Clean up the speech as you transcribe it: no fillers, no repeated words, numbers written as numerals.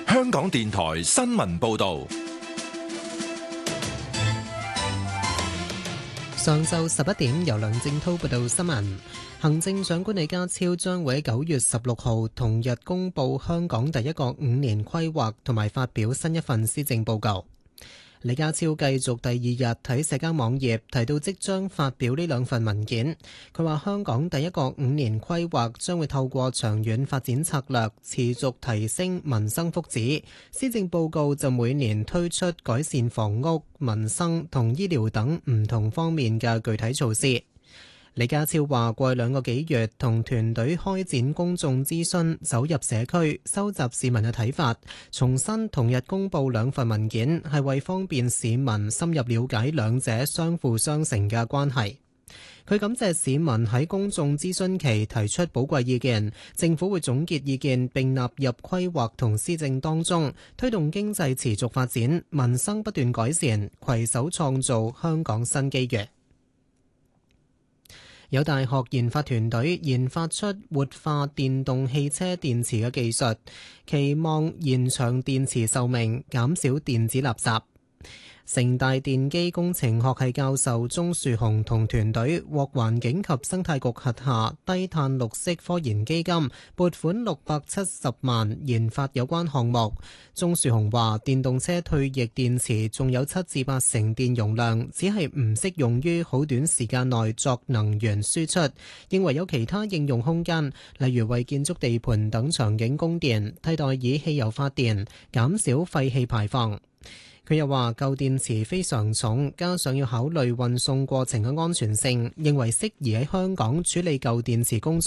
香港電台新聞報道。 上晝11點，由梁正滔報道新聞。行政長官李家超將會喺9月16號同日公布香港第一個5年規劃，同埋發表新一份施政報告。李家超繼續第二日喺社交網頁提到即將發表呢兩份文件。佢話香港第一個5年規劃將會透過長遠發展策略，持續提升民生福祉。施政報告就每年推出改善房屋、民生同醫療等唔同方面嘅具體措施。李家超話：過去2個幾月同團隊開展公眾諮詢，走入社區，收集市民嘅睇法，重新同日公布兩份文件，係為方便市民深入了解兩者相輔相成嘅關係。佢感謝市民喺公眾諮詢期提出寶貴意見，政府會總結意見並納入規劃同施政當中，推動經濟持續發展，民生不斷改善，攜手創造香港新機遇。有大學研發團隊研發出活化電動汽車電池嘅技術，期望延長電池壽命，減少電子垃圾。城大電機工程學系教授鍾樹雄同團隊獲環境及生態局轄下低碳綠色科研基金撥款670萬研發有關項目。鍾樹雄話：電動車退役電池仲有7至8成電容量，只係唔適用於好短時間內作能源輸出，認為有其他應用空間，例如為建築地盤等場景供電，替代以汽油發電，減少廢氣排放。佢又話：舊電池非常重，加上要考慮運送過程嘅安全性，認為適宜喺香港處理舊電池工作。